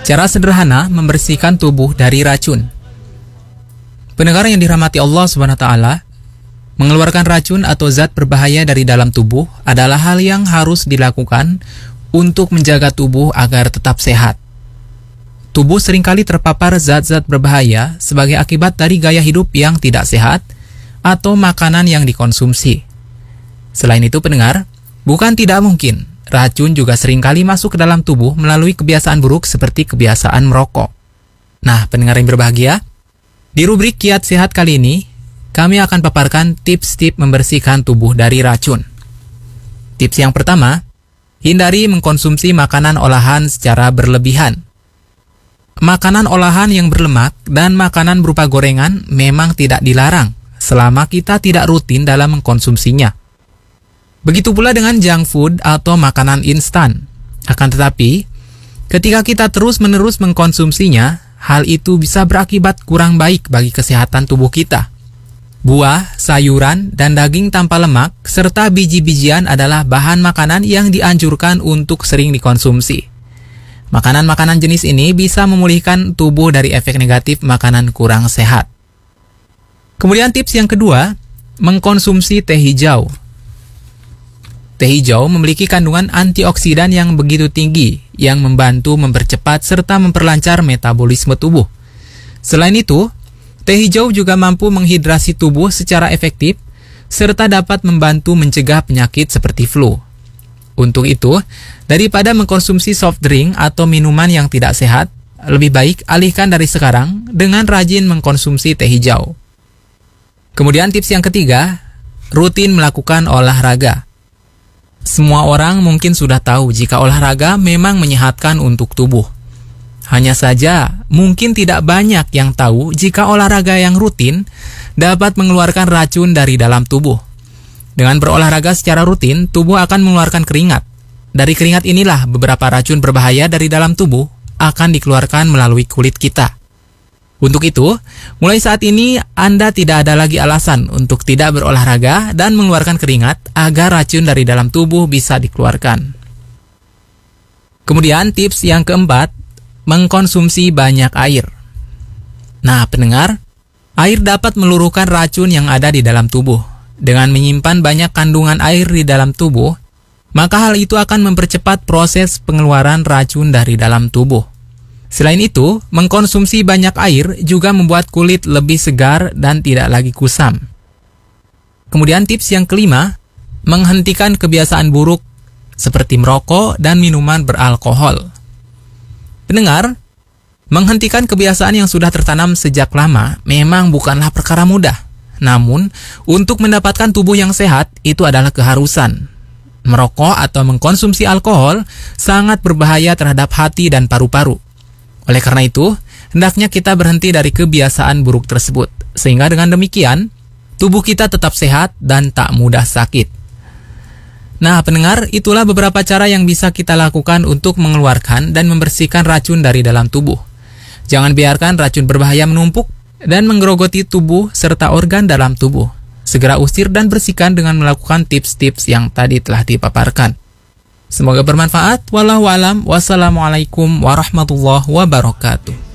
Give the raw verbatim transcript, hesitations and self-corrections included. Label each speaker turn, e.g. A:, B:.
A: Cara sederhana membersihkan tubuh dari racun. Pendengar yang dirahmati Allah subhanahu wa taala, mengeluarkan racun atau zat berbahaya dari dalam tubuh adalah hal yang harus dilakukan untuk menjaga tubuh agar tetap sehat. Tubuh seringkali terpapar zat-zat berbahaya sebagai akibat dari gaya hidup yang tidak sehat atau makanan yang dikonsumsi. Selain itu pendengar, bukan tidak mungkin racun juga seringkali masuk ke dalam tubuh melalui kebiasaan buruk seperti kebiasaan merokok. Nah, pendengar yang berbahagia, di rubrik Kiat Sehat kali ini, kami akan paparkan tips-tips membersihkan tubuh dari racun. Tips yang pertama, hindari mengkonsumsi makanan olahan secara berlebihan. Makanan olahan yang berlemak dan makanan berupa gorengan memang tidak dilarang selama kita tidak rutin dalam mengkonsumsinya. Begitu pula dengan junk food atau makanan instan. Akan tetapi, ketika kita terus-menerus mengkonsumsinya, hal itu bisa berakibat kurang baik bagi kesehatan tubuh kita. Buah, sayuran, dan daging tanpa lemak, serta biji-bijian adalah bahan makanan yang dianjurkan untuk sering dikonsumsi. Makanan-makanan jenis ini bisa memulihkan tubuh dari efek negatif makanan kurang sehat. Kemudian tips yang kedua, mengkonsumsi teh hijau. Teh hijau memiliki kandungan antioksidan yang begitu tinggi, yang membantu mempercepat serta memperlancar metabolisme tubuh. Selain itu, teh hijau juga mampu menghidrasi tubuh secara efektif, serta dapat membantu mencegah penyakit seperti flu. Untuk itu, daripada mengkonsumsi soft drink atau minuman yang tidak sehat, lebih baik alihkan dari sekarang dengan rajin mengkonsumsi teh hijau. Kemudian tips yang ketiga, rutin melakukan olahraga. Semua orang mungkin sudah tahu jika olahraga memang menyehatkan untuk tubuh. Hanya saja, mungkin tidak banyak yang tahu jika olahraga yang rutin dapat mengeluarkan racun dari dalam tubuh. Dengan berolahraga secara rutin, tubuh akan mengeluarkan keringat. Dari keringat inilah beberapa racun berbahaya dari dalam tubuh akan dikeluarkan melalui kulit kita. Untuk itu, mulai saat ini Anda tidak ada lagi alasan untuk tidak berolahraga dan mengeluarkan keringat agar racun dari dalam tubuh bisa dikeluarkan. Kemudian tips yang keempat, mengkonsumsi banyak air. Nah, pendengar, air dapat meluruhkan racun yang ada di dalam tubuh. Dengan menyimpan banyak kandungan air di dalam tubuh, maka hal itu akan mempercepat proses pengeluaran racun dari dalam tubuh. Selain itu, mengkonsumsi banyak air juga membuat kulit lebih segar dan tidak lagi kusam. Kemudian tips yang kelima, menghentikan kebiasaan buruk seperti merokok dan minuman beralkohol. Pendengar, menghentikan kebiasaan yang sudah tertanam sejak lama memang bukanlah perkara mudah. Namun, untuk mendapatkan tubuh yang sehat, itu adalah keharusan. Merokok atau mengkonsumsi alkohol sangat berbahaya terhadap hati dan paru-paru. Oleh karena itu, hendaknya kita berhenti dari kebiasaan buruk tersebut, sehingga dengan demikian, tubuh kita tetap sehat dan tak mudah sakit. Nah, pendengar, itulah beberapa cara yang bisa kita lakukan untuk mengeluarkan dan membersihkan racun dari dalam tubuh. Jangan biarkan racun berbahaya menumpuk dan menggerogoti tubuh serta organ dalam tubuh. Segera usir dan bersihkan dengan melakukan tips-tips yang tadi telah dipaparkan. Semoga bermanfaat. Wallahu a'lam. Wassalamualaikum warahmatullahi wabarakatuh.